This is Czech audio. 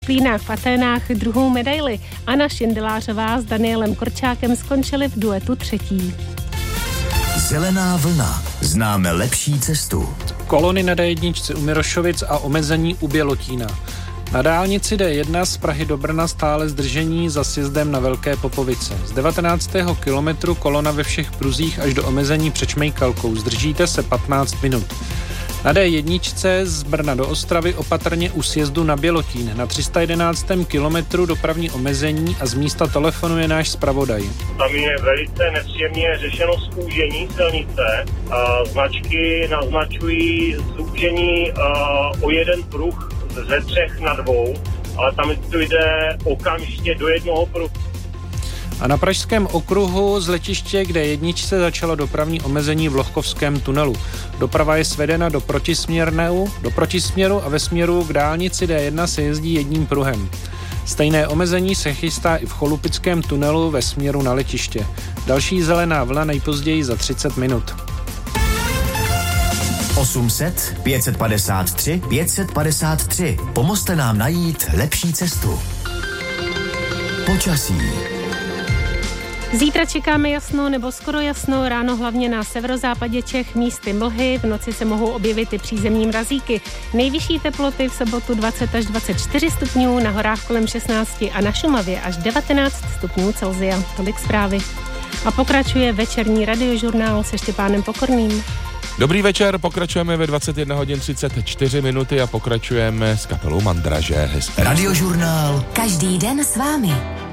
disciplínách v Aténách druhou medaili. Anna Šindelářová s Danielem Korčákem skončili v duetu třetí. Zelená vlna. Známe lepší cestu. Kolony na D1 u Mirošovic a omezení u Bělotína. Na dálnici D1 z Prahy do Brna stále zdržení za sjezdem na Velké Popovice. Z 19. kilometru kolona ve všech pruzích až do omezení před Šmejkalkou. Zdržíte se 15 minut. Na D1 z Brna do Ostravy opatrně u sjezdu na Bělotín. Na 311. kilometru dopravní omezení a z místa telefonuje náš zpravodaj. Tam je velice nepříjemně řešeno zúžení silnice. Značky naznačují zúžení o jeden pruh ze 3 na 2, ale tam to jde okamžitě do jednoho pruhu. A na Pražském okruhu z letiště, kde jedničce začalo dopravní omezení v Lohkovském tunelu. Doprava je svedena do protisměru a ve směru k dálnici D1 se jezdí jedním pruhem. Stejné omezení se chystá i v Cholupickém tunelu ve směru na letiště. Další zelená vlna nejpozději za 30 minut. 800 553 553. Pomozte nám najít lepší cestu. Počasí. Zítra čekáme jasno nebo skoro jasno, ráno hlavně na severozápadě Čech místy mlhy, v noci se mohou objevit i přízemní mrazíky. Nejvyšší teploty v sobotu 20 až 24 stupňů, na horách kolem 16 a na Šumavě až 19 stupňů Celsia. Tolik zprávy. A pokračuje večerní radiožurnál se Štěpánem Pokorným. Dobrý večer, pokračujeme ve 21 hodin 34 minuty a pokračujeme s kapelou Mandraže. Radiožurnál. Každý den s vámi.